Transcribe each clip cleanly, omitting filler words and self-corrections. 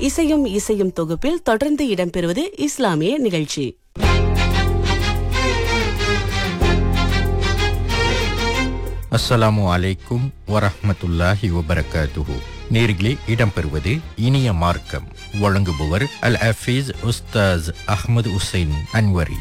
இசையும் இசையும் தொகுப்பில் தொடர்ந்து இடம்பெறுவது இஸ்லாமிய நிகழ்ச்சி. அஸ்ஸலாமு அலைக்கும் வரஹ்மத்துல்லாஹி வபரகாத்துஹு. நேர்களே, இடம்பெறுவது இனிய மார்க்கம். வழங்குபவர் அல் ஹஃபீஸ் உஸ்தாஸ் அஹ்மது உசைன் அன்வரி.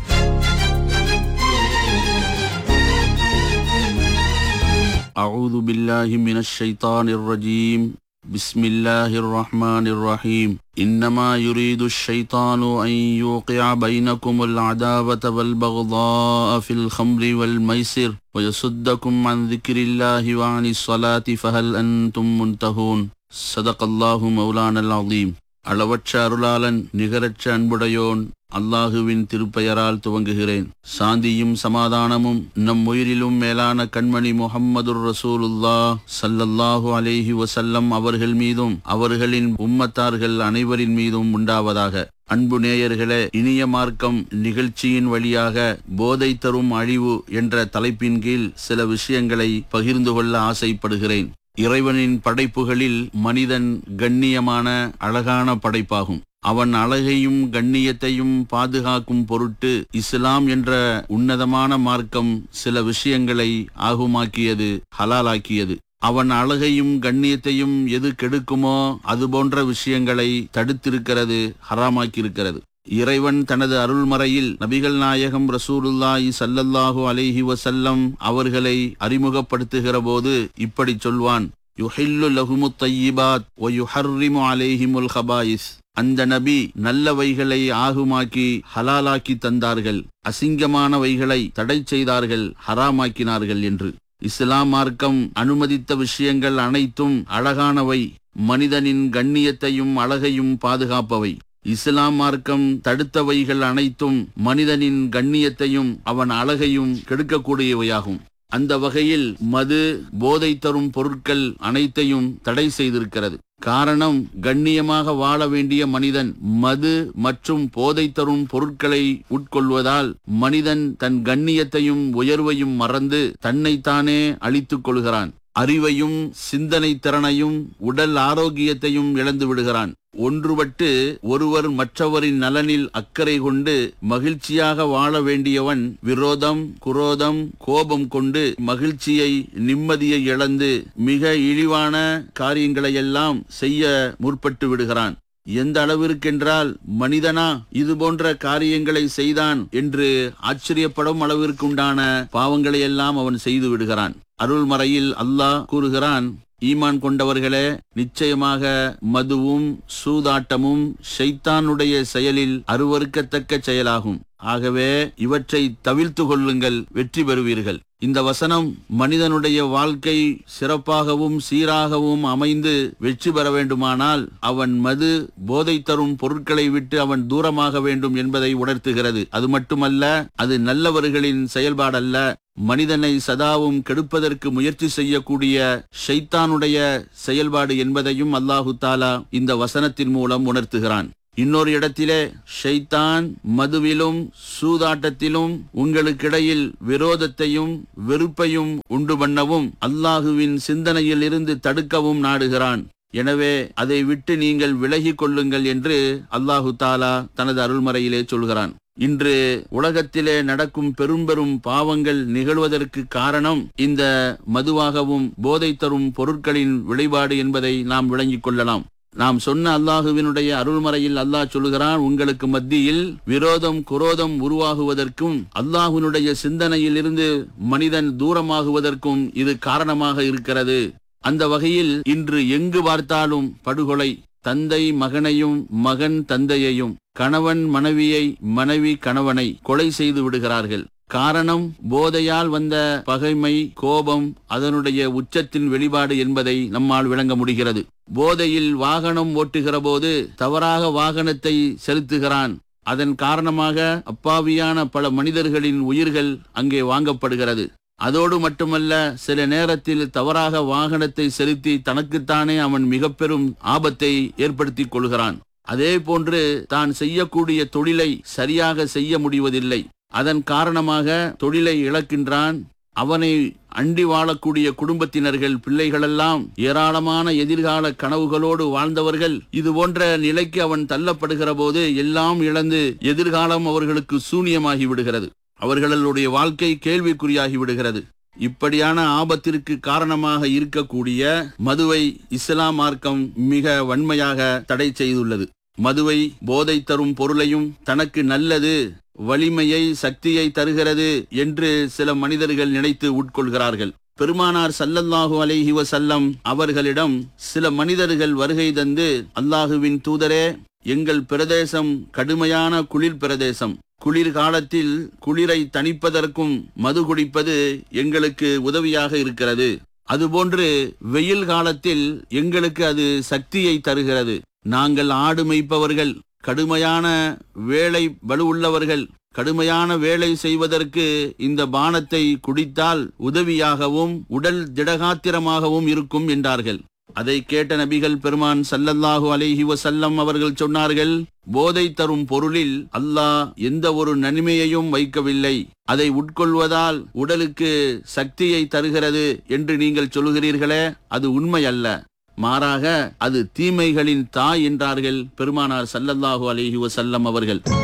أعوذ بالله من الشيطان الرجيم. بسم الله الرحمن الرحيم. إنما يريد الشيطان أن يوقع بينكم العداوة والبغضاء في الخمر والميسر ويصدكم عن ذكر الله وعن الصلاة فهل أنتم منتهون. صدق الله مولانا العظيم. அளவற்ற அருளாளன் நிகரற்ற அன்புடையோன் அல்லாஹுவின் திருப்பெயரால் துவங்குகிறேன். சாந்தியும் சமாதானமும் நம் உயிரிலும் மேலான கண்மணி முஹம்மதுர் ரசூலுல்லாஹ் ஸல்லல்லாஹு அலைஹி வஸல்லம் அவர்கள் மீதும் அவர்களின் உம்மத்தார்கள் அனைவரின் மீதும் உண்டாவதாக. அன்பு நேயர்களே, இனிய மார்க்கம் நிகழ்ச்சியின் வழியாக போதை தரும் அழிவு என்ற தலைப்பின் கீழ் சில விஷயங்களை பகிர்ந்து கொள்ள ஆசைப்படுகிறேன். இறைவனின் படைப்புகளில் மனிதன் கண்ணியமான அழகான படைப்பாகும். அவன் அழகையும் கண்ணியத்தையும் பாதுகாக்கும் பொருட்டு இஸ்லாம் என்ற உன்னதமான மார்க்கம் சில விஷயங்களை ஆகுமாக்கியது, ஹலாலாக்கியது. அவன் அழகையும் கண்ணியத்தையும் எது கெடுக்குமோ அது போன்ற விஷயங்களை தடுத்திருக்கிறது, ஹராமாக்கியிருக்கிறது. இறைவன் தனது அருள்மறையில் நபிகள் நாயகம் ரசூலுல்லாஹி ஸல்லல்லாஹு அலைஹி வஸல்லம் அவர்களை அறிமுகப்படுத்துகிற போது இப்படி சொல்வான்: யுஹில்லு லஹுமுத் தய்யிபாத் வ யுஹர்ரிமு அலைஹிமுல் ஹபாயிஸ். அந்த நபி நல்லவைகளை ஆகுமாக்கி ஹலாலாக்கி தந்தார்கள், அசிங்கமானவைகளை தடை செய்தார்கள், ஹராமாக்கினார்கள் என்று. இஸ்லாம் மார்க்கம் அனுமதித்த விஷயங்கள் அனைத்தும் அழகானவை, மனிதனின் கண்ணியத்தையும் அழகையும் பாதுகாப்பவை. இஸ்லாம் மார்க்கம் தடுத்தவைகள் அனைத்தும் மனிதனின் கண்ணியத்தையும் அவன் அழகையும் கெடுக்கக்கூடியவையாகும். அந்த வகையில் மது, போதை தரும் பொருட்கள் அனைத்தையும் தடை செய்திருக்கிறது. காரணம், கண்ணியமாக வாழ வேண்டிய மனிதன் மது மற்றும் போதை தரும் பொருட்களை உட்கொள்வதால் மனிதன் தன் கண்ணியத்தையும் உயர்வையும் மறந்து தன்னைத்தானே அழித்துக் கொள்கிறான். அறிவையும் சிந்தனை திறனையும் உடல் ஆரோக்கியத்தையும் இழந்து விடுகிறான். ஒன்றுபட்டு ஒருவர் மற்றவரின் நலனில் அக்கறை கொண்டு மகிழ்ச்சியாக வாழ வேண்டியவன் விரோதம், குரோதம், கோபம் கொண்டு மகிழ்ச்சியை, நிம்மதியை இழந்து மிக இழிவான காரியங்களையெல்லாம் செய்ய முற்பட்டு விடுகிறான். எந்த அளவிற்கென்றால், மனிதனா இது போன்ற காரியங்களை செய்தான் என்று ஆச்சரியப்படும் அளவிற்குண்டான பாவங்களையெல்லாம் அவன் செய்து விடுகிறான். அருள்மறையில் அல்லாஹ் கூறுகிறான்: ஈமான் கொண்டவர்களே, நிச்சயமாக மதுவும் சூதாட்டமும் ஷைத்தானுடைய செயலில் அருவருக்கத்தக்க செயலாகும். ஆகவே இவற்றை தவிர்த்து கொள்ளுங்கள், வெற்றி பெறுவீர்கள். இந்த வசனம் மனிதனுடைய வாழ்க்கை சிறப்பாகவும் சீராகவும் அமைந்து வெற்றி பெற வேண்டுமானால் அவன் மது, போதை தரும் பொருட்களை விட்டு அவன் தூரமாக வேண்டும் என்பதை உணர்த்துகிறது. அது மட்டுமல்ல, அது நல்லவர்களின் செயல்பாடல்ல, மனிதனை சதாவும் கெடுப்பதற்கு முயற்சி செய்யக்கூடிய ஷைத்தானுடைய செயல்பாடு என்பதையும் அல்லாஹு தாலா இந்த வசனத்தின் மூலம் உணர்த்துகிறான். இன்னொரு இடத்திலே, ஷைத்தான் மதுவிலும் சூதாட்டத்திலும் உங்களுக்கிடையில் விரோதத்தையும் வெறுப்பையும் உண்டு பண்ணவும் அல்லாஹுவின் சிந்தனையில் இருந்து தடுக்கவும் நாடுகிறான். எனவே அதை விட்டு நீங்கள் விலகிக் கொள்ளுங்கள் என்று அல்லாஹு தாலா தனது அருள்மறையிலே சொல்கிறான். இன்று உலகத்திலே நடக்கும் பெரும் பெரும் பாவங்கள் நிகழ்வதற்கு காரணம் இந்த மதுவாகவும் போதை தரும் பொருட்களின் விளைபாடு என்பதை நாம் விளங்கிக் கொள்ளலாம். நாம் சொன்ன அல்லாஹுவினுடைய அருள்மறையில் அல்லாஹ் சொல்கிறான், உங்களுக்கு மத்தியில் விரோதம், குரோதம் உருவாகுவதற்கும் அல்லாஹுவினுடைய சிந்தனையில் இருந்து மனிதன் தூரமாகுவதற்கும் இது காரணமாக இருக்கிறது. அந்த வகையில் இன்று எங்கு பார்த்தாலும் படுகொலை, தந்தை மகனையும் மகன் தந்தையையும், கணவன் மனைவியை, மனைவி கணவனை கொலை செய்து விடுகிறார்கள். காரணம், போதையால் வந்த பகைமை, கோபம் அதனுடைய உச்சத்தின் வெளிப்பாடு என்பதை நம்மால் விளங்க முடிகிறது. போதையில் வாகனம் ஓட்டுகிற போது தவறாக வாகனத்தை செலுத்துகிறான். அதன் காரணமாக அப்பாவியான பல மனிதர்களின் உயிர்கள் அங்கே வாங்கப்படுகிறது. அதோடு மட்டுமல்ல, சில நேரத்தில் தவறாக வாகனத்தை செலுத்தி தனக்குத்தானே அவன் மிக பெரும் ஆபத்தை ஏற்படுத்திக் கொள்கிறான். அதே போன்று தான் செய்யக்கூடிய தொழிலை சரியாக செய்ய முடிவதில்லை. அதன் காரணமாக தொழிலை இழக்கின்றான், அவனை அண்டி வாழக்கூடிய குடும்பத்தினர்கள், பிள்ளைகளெல்லாம் ஏராளமான எதிர்கால கனவுகளோடு வாழ்ந்தவர்கள். இது போன்ற நிலைக்கு அவன் தள்ளப்படுகிற போது எல்லாம் இழந்து எதிர்காலம் அவர்களுக்கு சூனியமாகி விடுகிறது. அவர்களுடைய வாழ்க்கை கேள்விக்குறியாகி விடுகிறது. இப்படியான ஆபத்திற்கு காரணமாக இருக்கக்கூடிய மதுவை இஸ்லாம் மார்க்கம் மிக வன்மையாக தடை செய்துள்ளது. மதுவை, போதை தரும் பொருளையும் தனக்கு நல்லது, வலிமையை, சக்தியை தருகிறது என்று சில மனிதர்கள் நினைத்து உட்கொள்கிறார்கள். பெருமானார் ஸல்லல்லாஹு அலைஹி வஸல்லம் அவர்களிடம் சில மனிதர்கள் வருகை தந்து, அல்லாஹுவின் தூதரே, எங்கள் பிரதேசம் கடுமையான குளிர் பிரதேசம். குளிர் காலத்தில் குளிரை தணிப்பதற்கும் மது குடிப்பது எங்களுக்கு உதவியாக இருக்கிறது. அதுபோன்று வெயில் காலத்தில் எங்களுக்கு அது சக்தியை தருகிறது. நாங்கள் ஆடு மேய்ப்பவர்கள், கடுமையான வேலை வலுவுள்ளவர்கள். கடுமையான வேலை செய்வதற்கு இந்த பானத்தை குடித்தால் உதவியாகவும் உடல் திடகாத்திரமாகவும் இருக்கும் என்றார்கள். அதை கேட்ட நபிகள் பெருமான் ஸல்லல்லாஹு அலைஹி வஸல்லம் அவர்கள் சொன்னார்கள், போதை தரும் பொருளில் அல்லாஹ் எந்த ஒரு நன்மையையும் வைக்கவில்லை. அதை உட்கொள்வதால் உடலுக்கு சக்தியை தருகிறது என்று நீங்கள் சொல்கிறீர்களே, அது உண்மை அல்ல. மாறாக அது தீமைகளின் தாய் என்றார்கள் பெருமானார் ஸல்லல்லாஹு அலைஹி வஸல்லம் அவர்கள்.